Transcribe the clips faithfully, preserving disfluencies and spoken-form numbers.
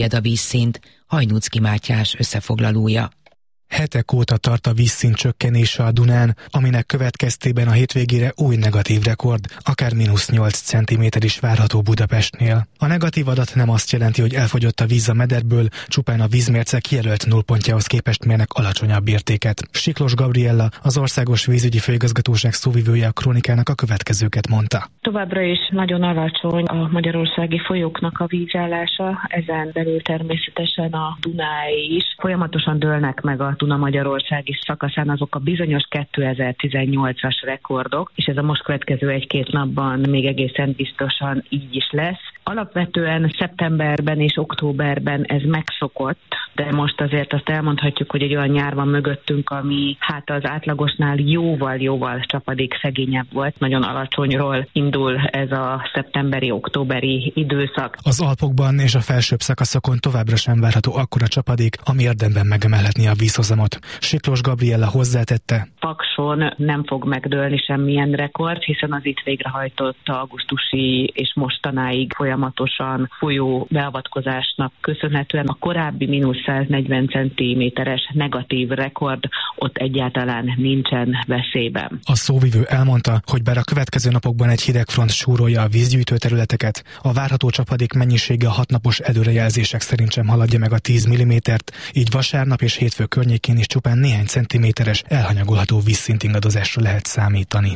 a vízszint. Hajnóczky Mátyás összefoglalója. Hetek óta tart a vízszint csökkenése a Dunán, aminek következtében a hétvégére új negatív rekord, akár mínusz nyolc centiméter is várható Budapestnél. A negatív adat nem azt jelenti, hogy elfogyott a víz a mederből, csupán a vízmérce kijelölt nullpontjához képest mérnek alacsonyabb értéket. Siklós Gabriella, az Országos Vízügyi Főigazgatóság szóvivője a Krónikának a következőket mondta. Továbbra is nagyon alacsony a magyarországi folyóknak a vízállása, ezen belül természetesen a Dunáé is. Folyamatosan dőlnek meg a Duna-magyarországi szakaszán azok a bizonyos kétezer-tizennyolcas rekordok, és ez a most következő egy-két napban még egészen biztosan így is lesz. Alapvetően szeptemberben és októberben ez megszokott, de most azért azt elmondhatjuk, hogy egy olyan nyár van mögöttünk, ami hát az átlagosnál jóval-jóval csapadék szegényebb volt. Nagyon alacsonyról indul ez a szeptemberi-októberi időszak. Az Alpokban és a felsőbb szakaszokon továbbra sem várható akkora csapadék, ami érdemben megemelhetné a vízhozamot. Siklós Gabriella hozzátette. Pakson nem fog megdőlni semmilyen rekord, hiszen az itt végrehajtott augusztusi és mostanáig folyamatosan folyó beavatkozásnak köszönhetően a korábbi mínusz száznegyven centiméteres negatív rekord ott egyáltalán nincsen veszélyben. A szóvivő elmondta, hogy bár a következő napokban egy hidegfront súrolja a vízgyűjtő területeket, a várható csapadék mennyisége a hatnapos előrejelzések szerint sem haladja meg a tíz millimétert, így vasárnap és hétfő környékén is csupán néhány centiméteres elhanyagolható vízszintingadozásra lehet számítani.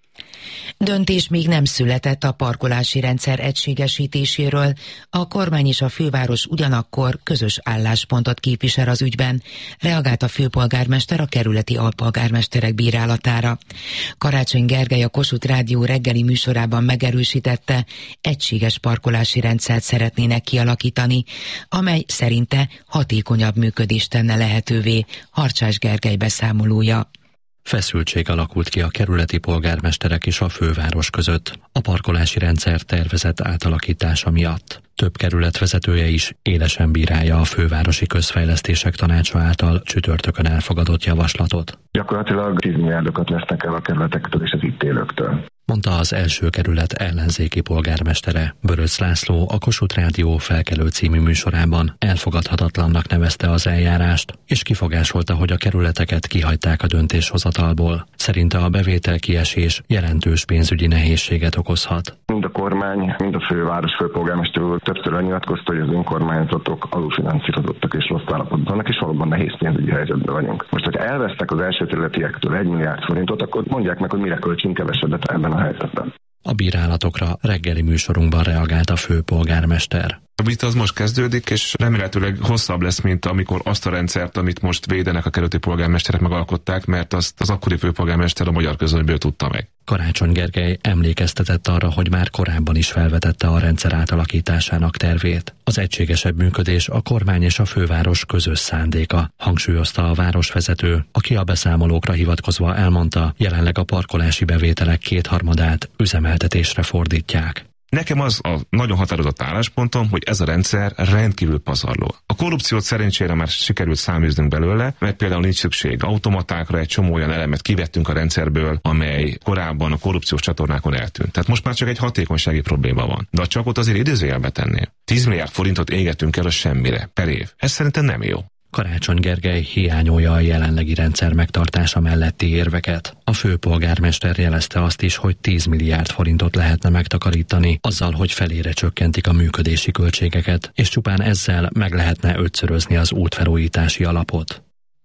Döntés még nem született a parkolási rendszer egységesítéséről, a kormány és a főváros ugyanakkor közös álláspontot képvisel az ügyben, reagált a főpolgármester a kerületi alpolgármesterek bírálatára. Karácsony Gergely a Kossuth Rádió reggeli műsorában megerősítette, egységes parkolási rendszert szeretnének kialakítani, amely szerinte hatékonyabb működést tenne lehetővé. Harcsás Gergely beszámolója. Feszültség alakult ki a kerületi polgármesterek és a főváros között a parkolási rendszer tervezett átalakítása miatt. Több kerület vezetője is élesen bírálja a Fővárosi Közfejlesztések Tanácsa által csütörtökön elfogadott javaslatot. Gyakorlatilag tíz milliárdokat vesznek el a kerületektől és az itt élőktől, mondta az első kerület ellenzéki polgármestere. Böröc László a Kossuth Rádió Felkelő című műsorában elfogadhatatlannak nevezte az eljárást, és kifogásolta, hogy a kerületeket kihagyták a döntéshozatalból. Szerinte a bevételkiesés jelentős pénzügyi nehézséget okozhat. Mind a kormány, mind a főváros főpolgármester úr többször nyilatkozta, hogy az önkormányzatok alulfinanszírozottak és rossz állapotban vannak, és valóban nehéz pénzügyi helyzetben vagyunk. Most, hogy elvesztek az első területiektől egy milliárd forintot, akkor mondják meg, hogy mire költsünk kevesebbet ebben a helyzetben. A bírálatokra reggeli műsorunkban reagált a főpolgármester. A vita az most kezdődik, és remélhetőleg hosszabb lesz, mint amikor azt a rendszert, amit most védenek a kerületi polgármesterek megalkották, mert azt az akkori főpolgármester a magyar közönyből tudta meg. Karácsony Gergely emlékeztetett arra, hogy már korábban is felvetette a rendszer átalakításának tervét. Az egységesebb működés a kormány és a főváros közös szándéka, hangsúlyozta a városvezető, aki a beszámolókra hivatkozva elmondta, jelenleg a parkolási bevételek kétharmadát üzemeltetésre fordítják. Nekem az a nagyon határozott álláspontom, hogy ez a rendszer rendkívül pazarló. A korrupciót szerencsére már sikerült száműznünk belőle, mert például nincs szükség automatákra, egy csomó olyan elemet kivettünk a rendszerből, amely korábban a korrupciós csatornákon eltűnt. Tehát most már csak egy hatékonysági probléma van. De csak ott azért idézőjelbe tenném. tíz milliárd forintot égetünk el a semmire per év. Ez szerintem nem jó. Karácsony Gergely hiányolja a jelenlegi rendszer megtartása melletti érveket. A főpolgármester jelezte azt is, hogy tíz milliárd forintot lehetne megtakarítani, azzal, hogy felére csökkentik a működési költségeket, és csupán ezzel meg lehetne ötszörözni az útfelújítási alapot.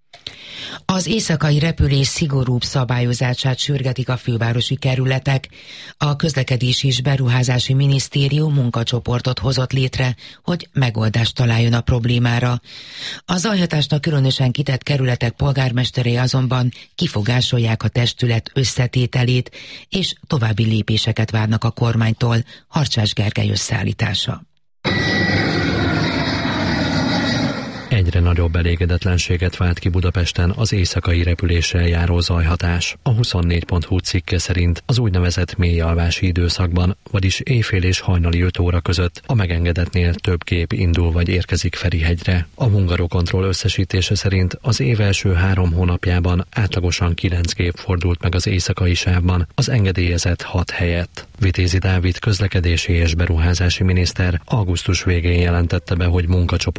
Az éjszakai repülés szigorúbb szabályozását sürgetik a fővárosi kerületek. A Közlekedési és Beruházási Minisztérium munkacsoportot hozott létre, hogy megoldást találjon a problémára. A zajhatásnak különösen kitett kerületek polgármesterei azonban kifogásolják a testület összetételét, és további lépéseket várnak a kormánytól. Harcsás Gergely összeállítása. Egyre Egyre nagyobb elégedetlenséget vált ki Budapesten az éjszakai repüléssel járó zajhatás. A huszonnégy pont hu cikke szerint az úgynevezett mély alvási időszakban, vagyis éjfél és hajnali öt óra között a megengedettnél több gép indul vagy érkezik Ferihegyre. A Hungarocontrol összesítése szerint az év első három hónapjában átlagosan kilenc gép fordult meg az éjszakai sávban, az engedélyezett hat helyett. Vitézi Dávid közlekedési és beruházási miniszter augusztus végén jelentette be, hogy munkacsoport